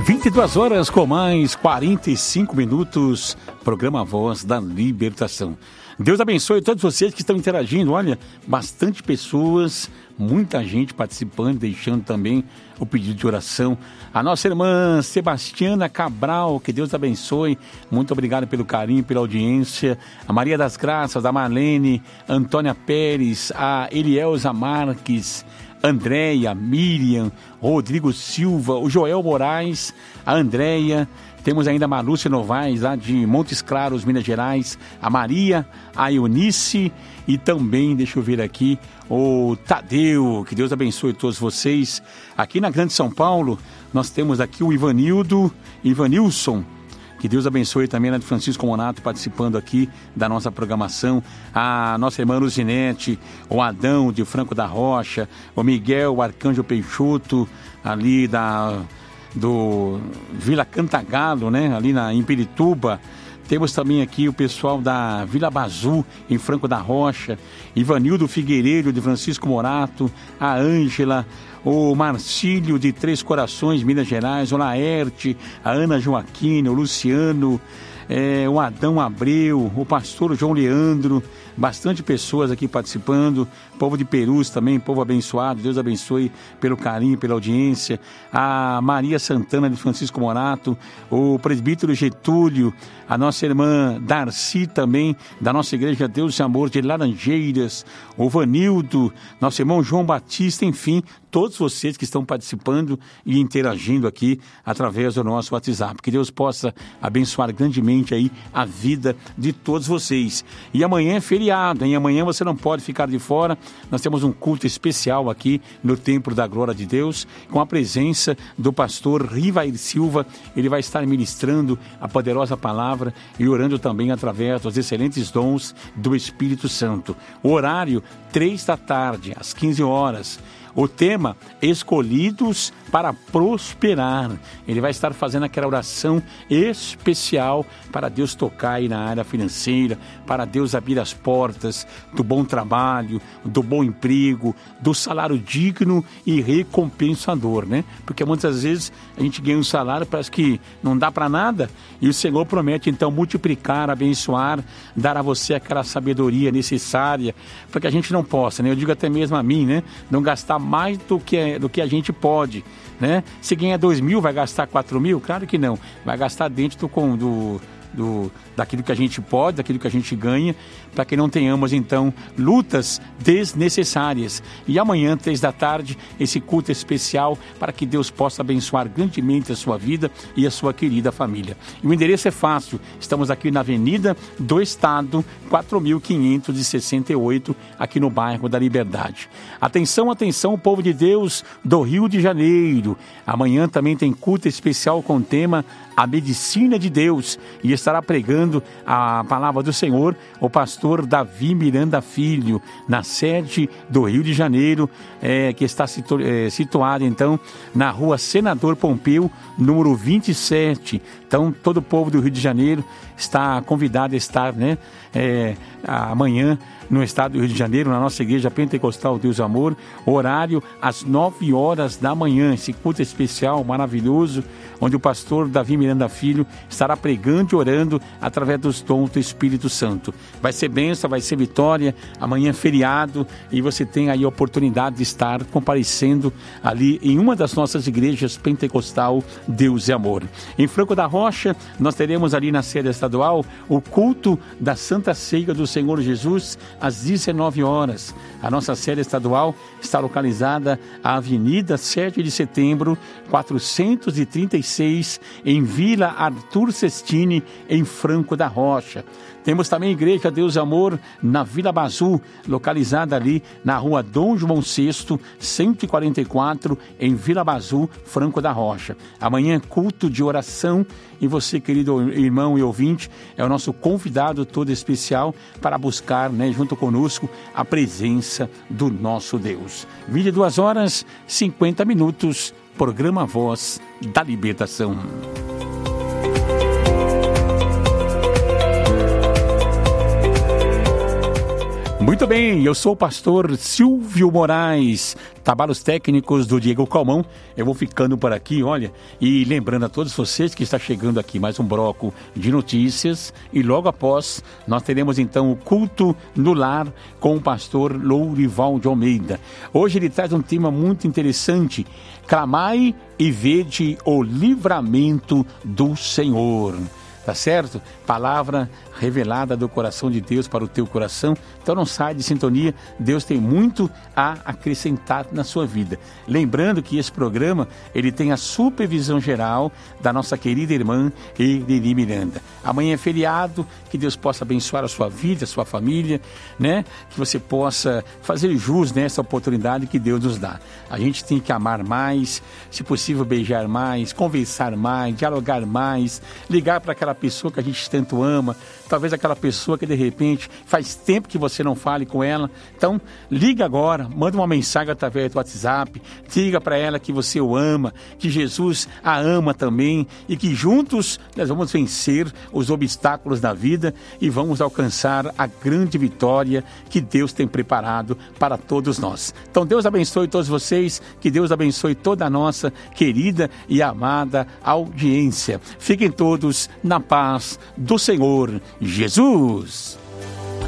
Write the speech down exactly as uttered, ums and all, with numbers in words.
vinte e duas horas com mais quarenta e cinco minutos, programa Voz da Libertação. Deus abençoe todos vocês que estão interagindo. Olha, bastante pessoas, muita gente participando, deixando também o pedido de oração. A nossa irmã Sebastiana Cabral, que Deus abençoe. Muito obrigado pelo carinho, pela audiência. A Maria das Graças, a Marlene, Antônia Pérez, a Elielza Marques, Andréia, Miriam, Rodrigo Silva, o Joel Moraes, a Andréia. Temos ainda a Marlúcia Novaes, lá de Montes Claros, Minas Gerais, a Maria, a Eunice e também, deixa eu ver aqui, o Tadeu. Que Deus abençoe todos vocês. Aqui na Grande São Paulo, nós temos aqui o Ivanildo, Ivanilson. Que Deus abençoe também, né, de Francisco Monato, participando aqui da nossa programação. A nossa irmã Luzinete, o Adão de Franco da Rocha, o Miguel, o Arcanjo Peixoto, ali da, do Vila Cantagalo, né, ali na, em Pirituba. Temos também aqui o pessoal da Vila Bazu, em Franco da Rocha, Ivanildo Figueiredo de Francisco Morato, a Ângela, o Marcílio de Três Corações, Minas Gerais, o Laerte, a Ana Joaquina, o Luciano, é, o Adão Abreu, o pastor João Leandro, bastante pessoas aqui participando, povo de Perus também, povo abençoado, Deus abençoe pelo carinho, pela audiência, a Maria Santana de Francisco Morato, o presbítero Getúlio, a nossa irmã Darcy também, da nossa igreja Deus e Amor de Laranjeiras, o Vanildo, nosso irmão João Batista, enfim, todos vocês que estão participando e interagindo aqui através do nosso WhatsApp. Que Deus possa abençoar grandemente aí a vida de todos vocês. E amanhã é feriado, hein? Amanhã você não pode ficar de fora. Nós temos um culto especial aqui no Templo da Glória de Deus, com a presença do pastor Rivair Silva. Ele vai estar ministrando a poderosa palavra e orando também através dos excelentes dons do Espírito Santo. O horário, três da tarde, às quinze horas. O tema, escolhidos para prosperar. Ele vai estar fazendo aquela oração especial para Deus tocar aí na área financeira, para Deus abrir as portas do bom trabalho, do bom emprego, do salário digno e recompensador, né? Porque muitas vezes a gente ganha um salário, parece que não dá para nada, e o Senhor promete então multiplicar, abençoar, dar a você aquela sabedoria necessária para que a gente não possa, né? Eu digo até mesmo a mim, né? Não gastar mais do que, do que a gente pode, né? Se ganha dois mil, vai gastar quatro mil? Claro que não. Vai gastar dentro do, do, do, daquilo que a gente pode, daquilo que a gente ganha, para que não tenhamos, então, lutas desnecessárias. E amanhã, três da tarde, esse culto especial para que Deus possa abençoar grandemente a sua vida e a sua querida família. E o endereço é fácil. Estamos aqui na Avenida do Estado, quatro mil quinhentos e sessenta e oito, aqui no bairro da Liberdade. Atenção, atenção, povo de Deus do Rio de Janeiro. Amanhã também tem culto especial com o tema A Medicina de Deus, e estará pregando a palavra do Senhor o pastor Davi Miranda Filho, na sede do Rio de Janeiro, é, que está situ, é, situada então na rua Senador Pompeu, número vinte e sete. Então todo o povo do Rio de Janeiro está convidado a estar, né, é, amanhã no estado do Rio de Janeiro, na nossa igreja Pentecostal Deus Amor, horário às nove horas da manhã, esse culto especial maravilhoso, onde o pastor Davi Miranda Filho estará pregando e orando através dos dons do Espírito Santo. Vai ser bênção, vai ser vitória, amanhã é feriado, e você tem aí a oportunidade de estar comparecendo ali em uma das nossas igrejas Pentecostal Deus e Amor. Em Franco da Rocha, nós teremos ali na sede estadual o culto da Santa Ceia do Senhor Jesus, às dezenove horas. A nossa sede estadual está localizada na Avenida sete de Setembro, quatrocentos e trinta e seis, em Vila Arthur Sestini, em Franco da Rocha. Temos também a Igreja Deus e Amor na Vila Bazu, localizada ali na rua Dom João sexto, cento e quarenta e quatro, em Vila Bazu, Franco da Rocha. Amanhã, culto de oração, e você, querido irmão e ouvinte, é o nosso convidado todo especial para buscar, né, junto conosco, a presença do nosso Deus. vinte e duas horas, cinquenta minutos, programa Voz da Libertação. Muito bem, eu sou o pastor Silvio Moraes, trabalhos técnicos do Diego Calmão. Eu vou ficando por aqui, olha, e lembrando a todos vocês que está chegando aqui mais um bloco de notícias e logo após nós teremos então o culto no lar com o pastor Lourival de Almeida. Hoje ele traz um tema muito interessante: clamai e vede o livramento do Senhor. Tá certo? Palavra revelada do coração de Deus para o teu coração. Então não sai de sintonia, Deus tem muito a acrescentar na sua vida. Lembrando que esse programa, ele tem a supervisão geral da nossa querida irmã Eleni Miranda. Amanhã é feriado, que Deus possa abençoar a sua vida, a sua família, né? Que você possa fazer jus nessa oportunidade que Deus nos dá. A gente tem que amar mais, se possível beijar mais, conversar mais, dialogar mais, ligar para aquela pessoa que a gente tanto ama, talvez aquela pessoa que de repente faz tempo que você não fale com ela. Então liga agora, manda uma mensagem através do WhatsApp, diga para ela que você o ama, que Jesus a ama também e que juntos nós vamos vencer os obstáculos da vida e vamos alcançar a grande vitória que Deus tem preparado para todos nós. Então Deus abençoe todos vocês, que Deus abençoe toda a nossa querida e amada audiência. Fiquem todos na paz do Senhor Jesus.